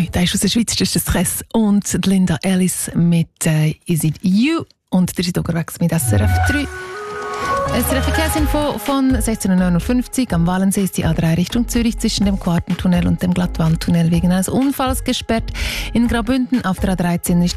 Da ist aus der Schweiz, das ist der Stress und Linda Ellis mit «Is it you?» und der ist unterwegs mit SRF 3. SRF Verkehrsinfo von 16.59 Uhr. Am Walensee ist die A3 Richtung Zürich zwischen dem Quartentunnel und dem Glattwandtunnel wegen eines Unfalls gesperrt. In Graubünden auf der A13 Richtung